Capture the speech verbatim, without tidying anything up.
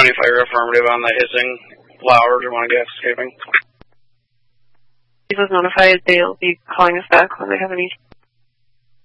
County Fire affirmative on the hissing. Loud or want to get escaping. He was notified. They'll be calling us back when they have any